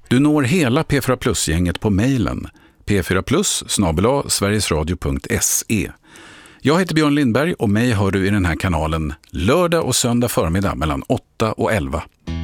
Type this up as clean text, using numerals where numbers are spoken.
Du når hela P4 Plus-gänget på mejlen p4plus@sverigesradio.se. Jag heter Björn Lindberg och mig hör du i den här kanalen lördag och söndag förmiddag mellan 8 och 11.